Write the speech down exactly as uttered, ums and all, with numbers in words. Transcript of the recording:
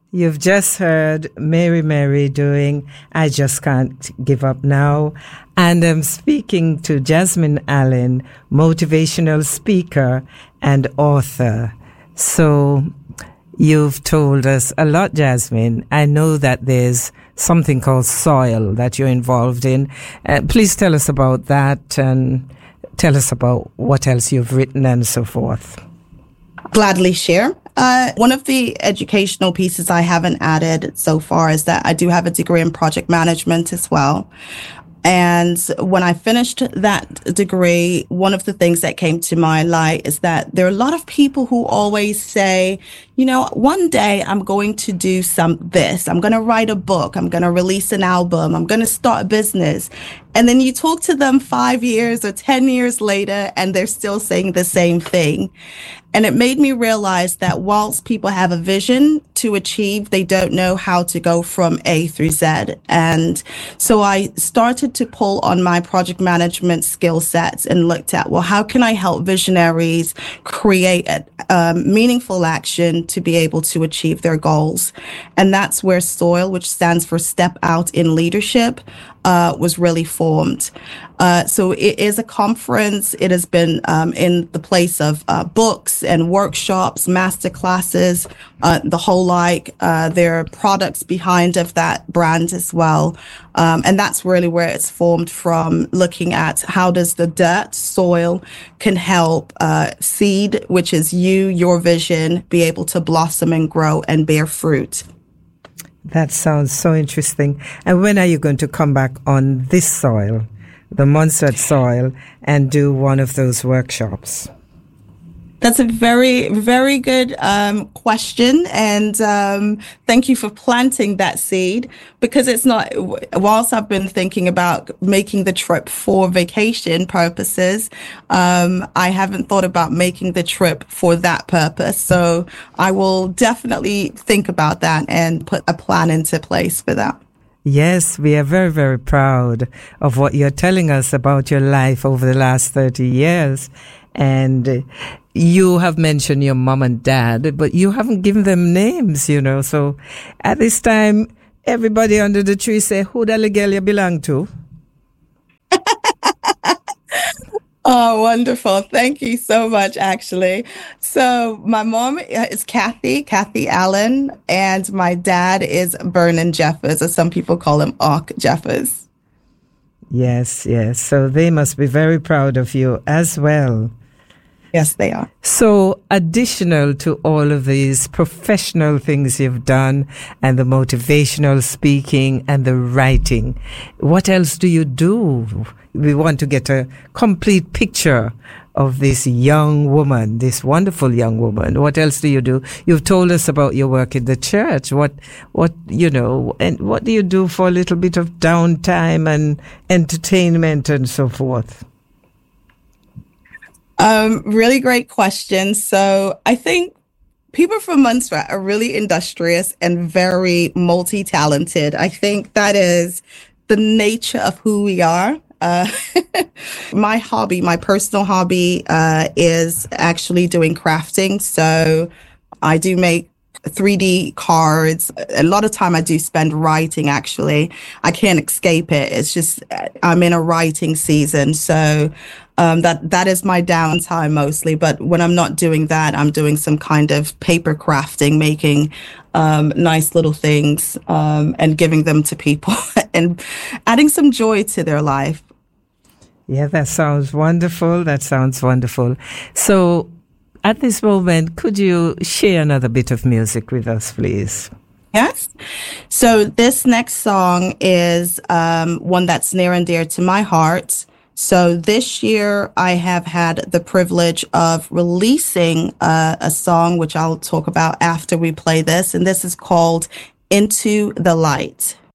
You've just heard Mary Mary doing I Just Can't Give Up Now. And I'm speaking to Jasmine Allen, motivational speaker and author. So you've told us a lot, Jasmine. I know that there's something called soil that you're involved in. Uh, please tell us about that and tell us about what else you've written and so forth. Gladly share. Uh, one of the educational pieces I haven't added so far is that I do have a degree in project management as well. And when I finished that degree, one of the things that came to my light is that there are a lot of people who always say, you know, one day I'm going to do some this. I'm going to write a book. I'm going to release an album. I'm going to start a business. And then you talk to them five years or ten years later, and they're still saying the same thing. And it made me realize that whilst people have a vision to achieve, they don't know how to go from A through Z. And so I started to pull on my project management skill sets and looked at, well, how can I help visionaries create a, um, meaningful action to be able to achieve their goals? And that's where SOIL, which stands for Step Out in Leadership, uh, was really formed. Uh, so it is a conference. It has been um, in the place of uh, books and workshops, master classes, uh, the whole like. Uh, there are products behind of that brand as well. Um, and that's really where it's formed from, looking at how does the dirt, soil, can help uh, seed, which is you, your vision, be able to blossom and grow and bear fruit. That sounds so interesting. And when are you going to come back on this soil, the Montserrat soil, and do one of those workshops? That's a very, very good um, question. And um, thank you for planting that seed, because it's not, whilst I've been thinking about making the trip for vacation purposes, um, I haven't thought about making the trip for that purpose. So I will definitely think about that and put a plan into place for that. Yes, we are very, very proud of what you're telling us about your life over the last thirty years. And uh, you have mentioned your mom and dad, but you haven't given them names, you know. So at this time, everybody under the tree say, who the girl you belong to? Oh, wonderful. Thank you so much, actually. So my mom is Kathy, Kathy Allen, and my dad is Vernon Jeffers, or some people call him Ark Jeffers. Yes, yes. So they must be very proud of you as well. Yes, they are. So additional to all of these professional things you've done and the motivational speaking and the writing, what else do you do? We want to get a complete picture of this young woman, this wonderful young woman. What else do you do? You've told us about your work in the church. What, what, you know, and what do you do for a little bit of downtime and entertainment and so forth? Um, really great question. So I think people from Montserrat are really industrious and very multi-talented. I think that is the nature of who we are. Uh, my hobby, my personal hobby, uh, is actually doing crafting. So I do make three D cards. A lot of time I do spend writing, actually. I can't escape it. It's just, I'm in a writing season. So um, that that is my downtime mostly. But when I'm not doing that, I'm doing some kind of paper crafting, making um, nice little things um, and giving them to people and adding some joy to their life. Yeah, that sounds wonderful. That sounds wonderful. So at this moment, could you share another bit of music with us, please? Yes. So this next song is um, one that's near and dear to my heart. So this year, I have had the privilege of releasing uh, a song, which I'll talk about after we play this. And this is called Into the Light.